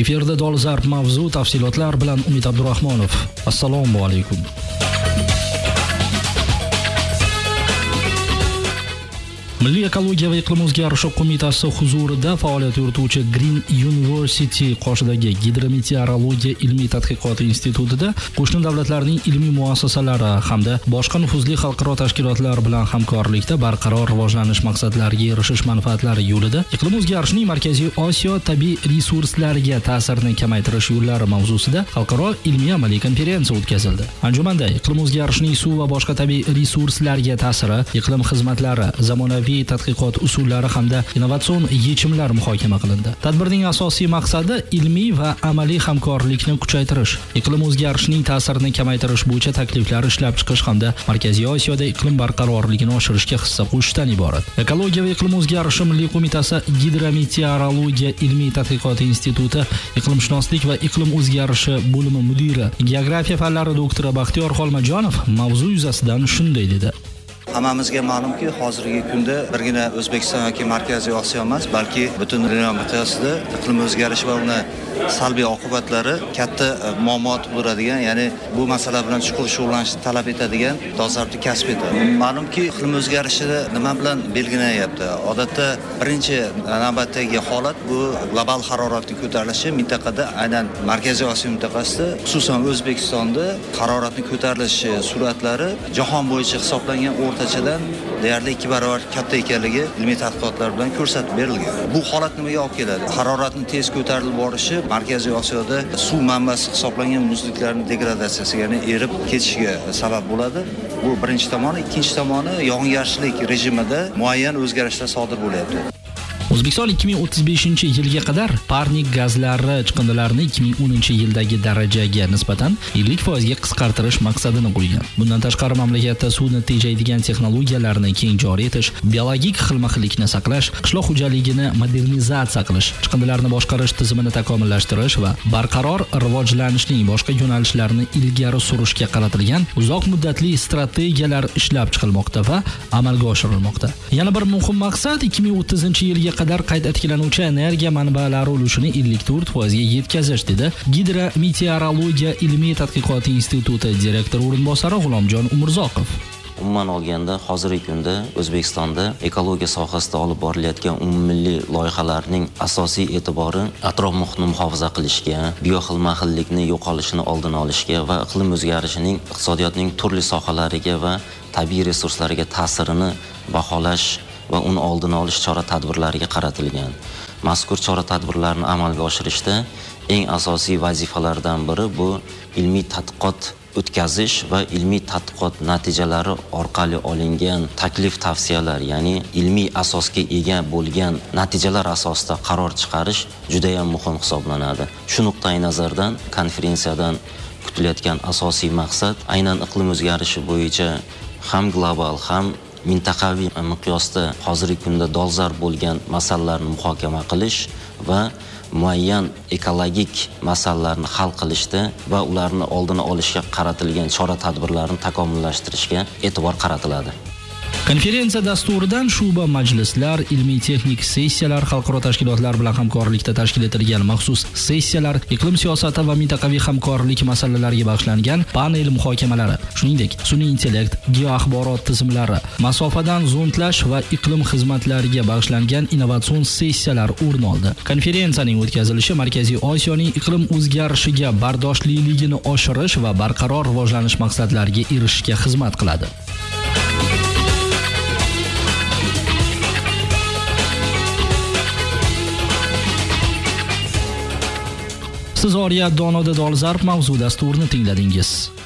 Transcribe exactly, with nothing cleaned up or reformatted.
Efirda dolzarb mavzu, tafsilotlar bilan Umid Abdurahmonov. Assalomu alaykum. Milliy ekologiya va iqlim o'zgarishi qo'mitasi huzurida faoliyat yurituvchi Green University qoshidagi Gidrometeorologiya ilmiy tadqiqot institutida qo'shni davlatlarning ilmiy muassasalari hamda boshqa nufuzli xalqaro tashkilotlar bilan hamkorlikda barqaror rivojlanish maqsadlariga erishish manfaatlari yo'lida iqlim o'zgarishining Markaziy Osiyo tabiiy resurslariga ta'sirini kamaytirish yo'llari mavzusida xalqaro ilmiy amaliy konferensiya o'tkazildi. Anjumanda iqlim o'zgarishining suv va boshqa tabiiy resurslarga ta'siri, iqlim xizmatlari, zamonaviy tadqiqot usullari hamda innovatsion yechimlar muhokama qilindi. Tadbirning asosiy maqsadi ilmiy va amaliy hamkorlikni kuchaytirish, iqlim o'zgarishining ta'sirini kamaytirish bo'yicha takliflar ishlab chiqish hamda Markaziy Osiyoda iqlim barqarorligini oshirishga hissa qo'shishdan iborat. Ekologiya va iqlim o'zgarishi milliy qo'mitasi Gidrometeorologiya ilmiy tadqiqot instituti iqlimshunoslik va iqlim o'zgarishi bo'limi mudiri, geografiya fanlari doktori Baxtiyor Xolmajonov mavzu yuzasidan shunday dedi. Hammamizga ma'lumki, hozirgi kunda birgina O'zbekiston yoki Markaziy Osiyo emas, balki butun dunyo miqyosida iqlim o'zgarishi va uni salbiy oqibatlari katta muammo tug'diradigan, ya'ni bu masala bilan chuqur shug'ullanishni talab etadigan dolzarbni kasb etadi. Ma'lumki, iqlim o'zgarishi nima bilan belgilanyapti? Odatda birinchi navbatdagi holat bu global haroratning ko'tarilishi mintaqada, aynan Markaziy Osiyo mintaqasida, xususan O'zbekistonda haroratning ko'tarilishi sur'atlari jahon bo'yicha hisoblangan o'rtachadan deyarli ikki barobar katta ekanligi ilmiy tadqiqotlar bilan ko'rsatib berilgan. Bu holat nimaga olib keladi? Haroratning tez ko'tarilib borishi Markaziy Osiyoda suv manbasi hisoblangan muzliklarning degradatsiyasiga, ya'ni erib ketishiga sabab bo'ladi. Bu birinchi tomoni. Ikkinchi tomoni, yog'ingarchilik rejimida muayyan o'zgarishlar sodir bo'lyapti. O'zbekiston ikki ming o'ttiz beshinchi yilga qadar parnik gazlari chiqindilarini ikki ming o'ninchi yildagi darajaga nisbatan ellik foiz ga qisqartirish maqsadini qo'ygan. Bundan tashqari mamlakatda suvni tejaydigan texnologiyalarni keng joriy etish, biologik xilma-xillikni saqlash, qishloq xo'jaligini modernizatsiya qilish, chiqindilarni boshqarish tizimini takomillashtirish va barqaror rivojlanishning boshqa yo'nalishlarini ilgari surishga qaratilgan uzoq muddatli strategiyalar ishlab chiqilmoqda va amalga oshirilmoqda. Yana bir muhim maqsad ikki ming o'ttizinchi yilga qadar qayd etilganuvchi energiya manbalari ulushini ellik to'rt foiz ga yetkazish, dedi Gidrometeorologiya ilmiy tadqiqot instituti direktori o'rinbosari G'ulomjon Umurzoqov. Umuman olganda, hozirgi kunda O'zbekistonda ekologiya sohasida olib borilayotgan umummilliy loyihalarning asosiy e'tibori atrof muhitni muhofaza qilishga, bioxilma-xillikni yo'qolishini oldini olishga va iqlim o'zgarishining iqtisodiyotning turli sohalariga va tabiiy resurslariga ta'sirini baholash va uni oldini olish chora-tadbirlariga qaratilgan. Mazkur chora-tadbirlarni amalga oshirishda eng asosiy vazifalardan biri bu ilmiy tadqiqot o'tkazish va ilmiy tadqiqot natijalari orqali olingan taklif-tavsiyalar, ya'ni ilmiy asosga ega bo'lgan natijalar asosida qaror chiqarish juda ham muhim hisoblanadi. Shu nuqtai nazardan konferensiyadan kutilayotgan asosiy maqsad aynan iqlim o'zgarishi bo'yicha ham global, ham mintaqaviy miqyosda hozirgi kunda dolzarb bo'lgan masalalarni muhokama qilish va muayyan ekologik masalalarni hal qilishda va ularni oldini olishga qaratilgan chora-tadbirlarni takomillashtirishga e'tibor qaratiladi. Konferensiya dasturidan shu'ba majlislar, ilmiy-texnik sessiyalar, xalqaro tashkilotlar bilan hamkorlikda tashkil etilgan maxsus sessiyalar, iqlim siyosati va mintaqaviy hamkorlik masalalariga bag'ishlangan panel muhokamalari, shuningdek, sun'iy intellekt, geoaxborot tizimlari, masofadan zondlash va iqlim xizmatlariga bag'ishlangan innovatsion sessiyalar o'rin oldi. Konferensiyaning o'tkazilishi Markaziy Osiyoning iqlim o'zgarishiga bardoshliligini oshirish va barqaror rivojlanish maqsadlariga erishishga xizmat qiladi. Siz Oriyat donoda dolzarb mavzu dasturini tingladingiz.